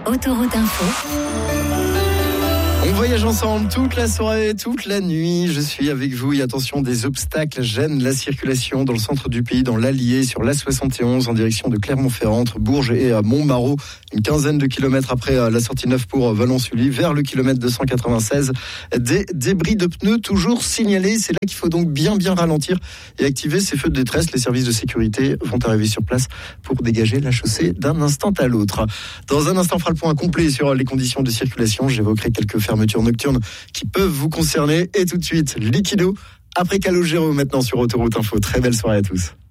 Autoroute Info. On voyage ensemble toute la soirée, toute la nuit. Je suis avec vous et attention, des obstacles gênent la circulation dans le centre du pays, dans l'Allier, sur l'A71 en direction de Clermont-Ferrand, entre Bourges et Montmarault. Une quinzaine de kilomètres après la sortie 9 pour Valon-Sully, vers le kilomètre 296. Des débris de pneus toujours signalés. C'est là qu'il faut donc bien ralentir et activer ces feux de détresse. Les services de sécurité vont arriver sur place pour dégager la chaussée d'un instant à l'autre. Dans un instant, on fera le point complet sur les conditions de circulation. J'évoquerai quelques fermetures nocturnes qui peuvent vous concerner. Et tout de suite, Liquido, après Calogero maintenant sur Autoroute Info. Très belle soirée à tous.